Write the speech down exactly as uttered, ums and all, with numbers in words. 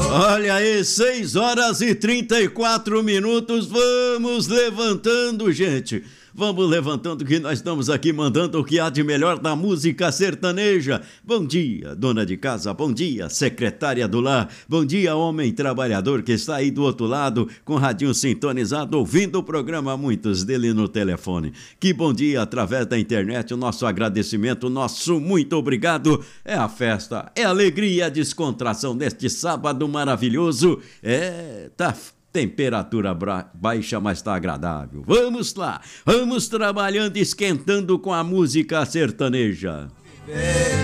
Olha aí, seis horas e trinta e quatro minutos, vamos levantando, gente. Vamos levantando que nós estamos aqui mandando o que há de melhor da música sertaneja. Bom dia, dona de casa, bom dia, secretária do lar, bom dia, homem trabalhador que está aí do outro lado, com o radinho sintonizado, ouvindo o programa, muitos dele no telefone. Que bom dia através da internet, o nosso agradecimento, o nosso muito obrigado. É a festa, é a alegria, a descontração deste sábado maravilhoso. É, tá temperatura baixa, mas está agradável. Vamos lá, vamos trabalhando, esquentando com a música sertaneja.